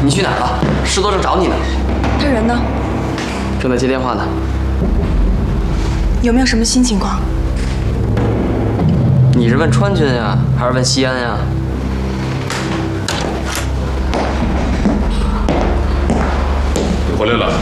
你去哪儿了？师座正找你呢。 他人呢？ 正在接电话呢。 有没有什么新情况？ 你是问川军呀，还是问西安呀？ 你回来了。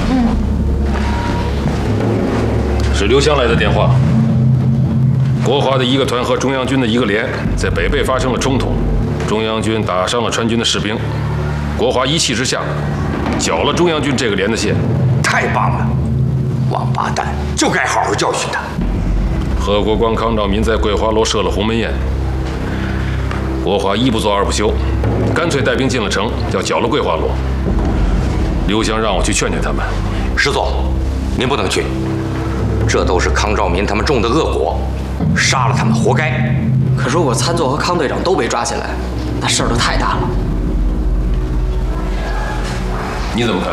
是刘湘来的电话。国华的一个团和中央军的一个连在北碚发生了冲突，中央军打伤了川军的士兵，国华一气之下缴了中央军这个连的线。 太棒了，王八蛋，就该好好教训他。 贺国光、康兆民在桂花楼设了鸿门宴，国华一不做二不休，干脆带兵进了城，要缴了桂花楼。刘湘让我去劝劝他们。 师座，您不能去，这都是康兆民他们种的恶果，杀了他们活该。 可如果参座和康队长都被抓起来，那事儿就太大了。 你怎么看？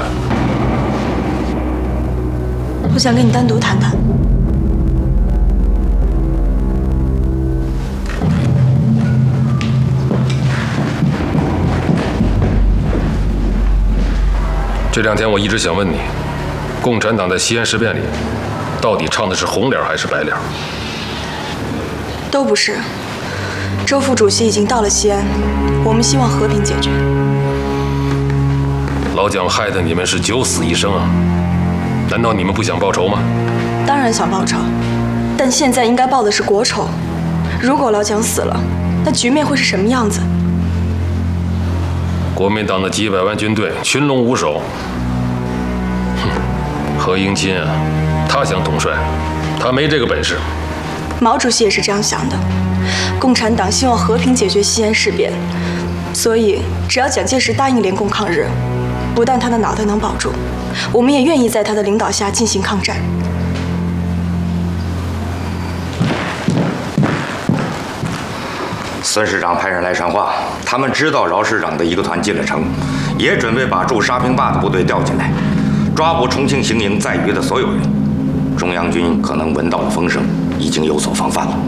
我想跟你单独谈谈。 这2天我一直想问你，共产党在西安事变里，到底唱的是红脸还是白脸？ 都不是。周副主席已经到了西安，我们希望和平解决。 老蒋害得你们是九死一生啊！难道你们不想报仇吗？ 当然想报仇，但现在应该报的是国仇。如果老蒋死了，那局面会是什么样子？ 国民党的几百万军队群龙无首，何应钦啊，他想统帅，他没这个本事。 毛主席也是这样想的，共产党希望和平解决西安事变，所以只要蒋介石答应联共抗日，不但他的脑袋能保住，我们也愿意在他的领导下进行抗战。 孙师长派人来传话，他们知道饶师长的一个团进了城，也准备把驻沙坪坝的部队调进来，抓捕重庆行营在渝的所有人。中央军可能闻到了风声，已经有所防范了。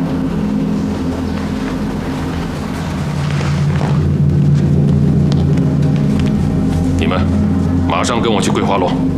你们马上跟我去桂花楼。